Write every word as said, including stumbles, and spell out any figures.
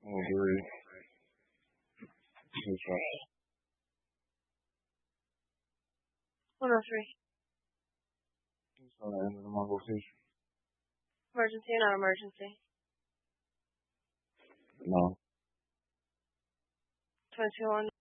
I agree. That's right. one oh three. It's on the end of the Mongol fish. Emergency or non-emergency? No. twenty-two oh one.